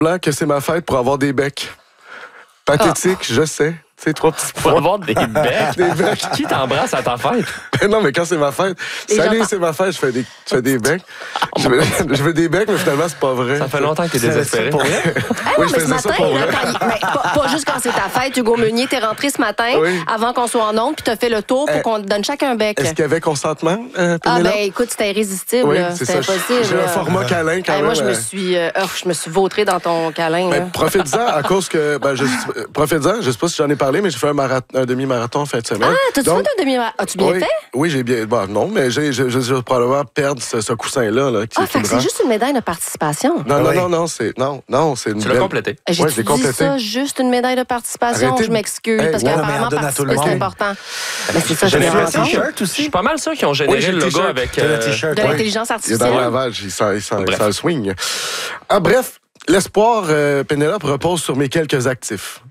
semblant que c'est ma fête pour avoir des becs. Pathétique, je sais. C'est 3 petits Pour points. avoir des becs. Des becs. Qui t'embrasse à ta fête? Non, mais quand c'est ma fête, salut, c'est ma fête, je fais des becs. Je veux des becs, mais finalement, c'est pas vrai. Ça fait longtemps que t'es désespéré. Oui, non, je mais ce faisais ça matin, pour là, vrai. pas juste quand c'est ta fête, Hugo Meunier, t'es rentré ce matin avant qu'on soit en ondes, puis t'as fait le tour pour qu'on te donne chacun un bec. Est-ce qu'il y avait consentement, Ah Pénélope? ben écoute, c'était irrésistible. Oui, là. c'est C'était ça. impossible. J'ai un format câlin quand même. Moi, je me suis vautrée dans ton câlin. Mais là. profite-en à cause que... profite-en, je sais pas si j'en ai parlé, mais j'ai fait un demi-marathon en fin de semaine. Ah, t'as-tu fait un demi-marathon? As-tu bien fait? Oui, j'ai bien... Bon, non, mais je vais probablement perdre ce coussin-là. Là, Ah, fait que c'est juste une médaille de participation. Non, c'est une Tu l'as complété. J'ai Ouais, je l'ai dit complété. ça, juste une médaille de participation. Arrêtez Je de- m'excuse, parce ouais, mais qu'apparemment, on donne à tout le participer, c'est monde. important. Mais c'est ça, je J'ai vais un rentrer. t-shirt Je aussi. suis pas mal sûr qu'ils ont généré Oui, j'ai le le logo t-shirt. avec... Le t-shirt, De ouais. l'intelligence Il est artificielle. dans le lavage, ça Bref. le swing. Ah, bref, l'espoir, Pénélope, repose sur mes quelques actifs.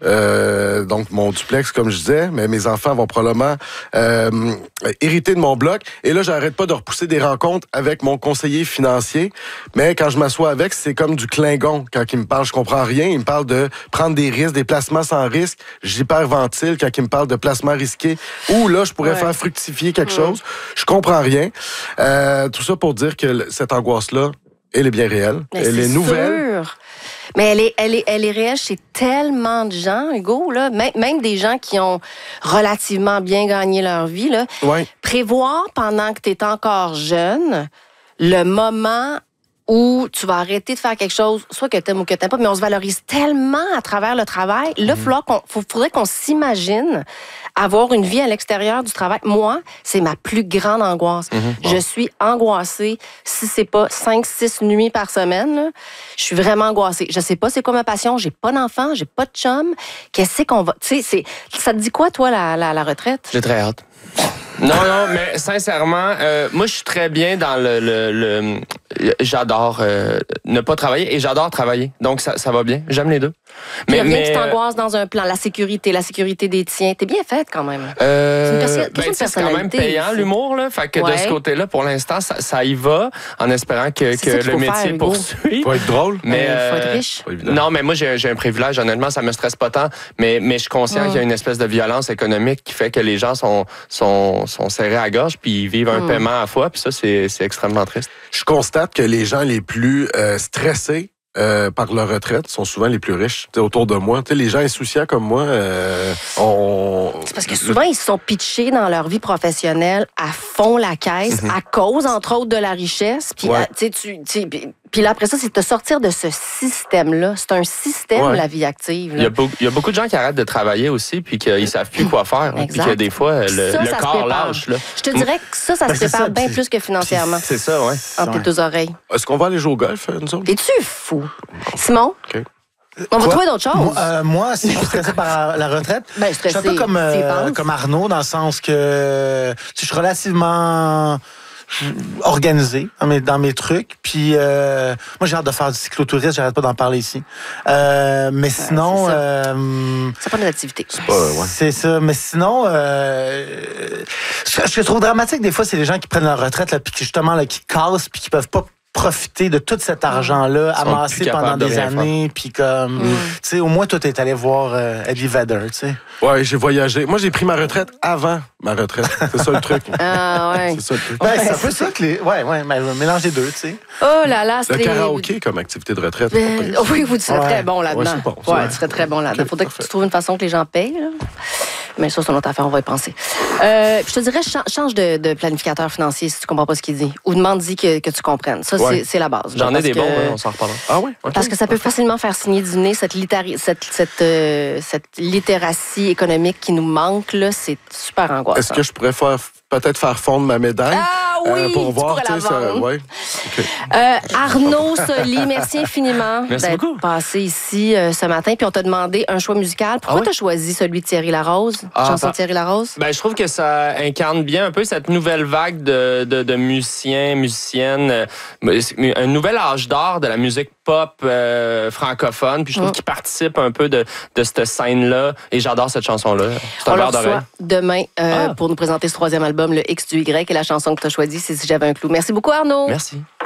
Donc, mon duplex, comme je disais, mais mes enfants vont probablement hériter de mon bloc. Et là, j'arrête pas de repousser des rencontres avec mon conseiller financier. Mais quand je m'assois avec, c'est comme du Klingon. Quand il me parle, je comprends rien. Il me parle de prendre des risques, des placements sans risque. J'hyperventile quand il me parle de placements risqués. Ou là, je pourrais faire fructifier quelque chose. Je comprends rien. Tout ça pour dire que cette angoisse-là, elle est bien réelle. Mais Elle c'est est nouvelle. sûr. Mais elle est réelle chez tellement de gens, Hugo, là. Même des gens qui ont relativement bien gagné leur vie, là. Ouais. Prévoir pendant que tu es encore jeune le moment où tu vas arrêter de faire quelque chose, soit que tu aimes ou que tu n'aimes pas, mais on se valorise tellement à travers le travail. Là, faudrait qu'on s'imagine avoir une vie à l'extérieur du travail. Moi, c'est ma plus grande angoisse. Je suis angoissée. Si c'est pas 5-6 nuits par semaine, là, je suis vraiment angoissée. Je sais pas c'est quoi ma passion. J'ai pas d'enfant, j'ai pas de chum. Qu'est-ce qu'on va... Tu sais, ça te dit quoi, toi, la retraite? J'ai très hâte. Non, mais sincèrement, moi, je suis très bien dans le j'adore ne pas travailler et j'adore travailler. Donc, ça va bien. J'aime les deux. Mais tu t'angoisses dans un plan. La sécurité des tiens. T'es bien faite, quand même. C'est quand même personnalité, payant, aussi. l'humour. Là. Fait que de ce côté-là, pour l'instant, ça y va, en espérant que ça qu'il le faut métier faire, Hugo. poursuive. Faut être drôle. Mais faut être riche. Pas évident. Non, mais moi, j'ai un privilège. Honnêtement, ça me stresse pas tant. Mais je suis conscient qu'il y a une espèce de violence économique qui fait que les gens sont serrés à gorge puis ils vivent un paiement à la fois. Puis ça, c'est extrêmement triste. Je constate que les gens les plus stressés par leur retraite sont souvent les plus riches. T'sais, autour de moi, les gens insouciants comme moi, C'est parce que souvent, ils se sont pitchés dans leur vie professionnelle à fond la caisse, à cause, entre autres, de la richesse. Puis, puis là, après ça, c'est de te sortir de ce système-là. C'est un système, la vie active. Il y a beaucoup de gens qui arrêtent de travailler aussi puis qu'ils savent plus quoi faire. Puis que des fois, le corps lâche. Là. Je te dirais que ça se prépare bien plus que financièrement. C'est ça, oui. Entre tes deux oreilles. Est-ce qu'on va aller jouer au golf, nous autres? T'es-tu fou? Simon? OK. On va trouver d'autres choses. Moi, si je suis stressé par la retraite, Ben, je suis stressé, un peu t'y penses? comme Arnaud, dans le sens que je suis relativement organisé dans mes trucs. Puis moi, j'ai hâte de faire du cyclotourisme, j'arrête pas d'en parler ici. Mais sinon... C'est pas une activité. C'est ça. Mais sinon, ce que je trouve dramatique, des fois, c'est les gens qui prennent leur retraite, là, puis qui, justement, là, qui cassent, puis qui peuvent pas profiter de tout cet argent-là amassé pendant des années, puis comme, tu sais, au moins, toi, t'es allé voir Eddie Vedder, tu sais. Ouais, j'ai voyagé. Moi, j'ai pris ma retraite avant ma retraite. C'est ça le truc. Ah, ouais. C'est ça le truc. Ben, c'est un peu ça que les... Ouais, mais mélange les deux, tu sais. Oh là là, Le c'est... karaoké comme activité de retraite. c'est pas pire. Oui, tu serais très bon là-dedans. Ouais, c'est bon, ça. Ouais, tu serais très bon là-dedans. Faudrait que tu trouves une façon que les gens payent, là. Mais ça, c'est une autre affaire, on va y penser. Je te dirais, change de planificateur financier si tu comprends pas ce qu'il dit. Ou demande-y que tu comprennes. Ça, c'est la base. J'en ai des bons, que... on s'en reparlera. Ah oui? Parce que ça peut facilement faire signer du nez cette littératie économique qui nous manque, là, c'est super angoissant. Est-ce que je pourrais peut-être faire fondre ma médaille? Ah oui, pour tu voir, pourrais la tu sais, ça. vendre. Ouais. OK. Arnaud Soli, merci infiniment Merci d'être beaucoup. passé ici ce matin. Puis on t'a demandé un choix musical. Pourquoi t'as choisi celui de Thierry Larose? Chanson de Thierry Larose? Ben, je trouve que ça incarne bien un peu cette nouvelle vague de musiciens, musiciennes, un nouvel âge d'or de la musique pop francophone. Puis je trouve qu'il participe un peu de cette scène-là. Et j'adore cette chanson-là. C'est un On le verre d'oreille. reçoit demain pour nous présenter ce troisième album, le X du Y. Et la chanson que tu as choisie, c'est Si j'avais un clou. Merci beaucoup, Arnaud. Merci.